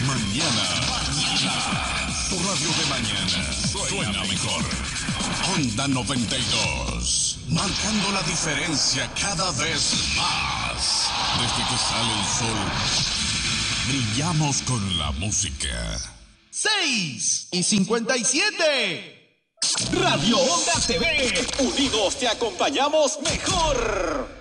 Mañana. Tu radio de mañana suena mejor. Onda 92. Marcando la diferencia cada vez más. Desde que sale el sol, brillamos con la música. 6:57. Radio Onda TV. Unidos te acompañamos mejor.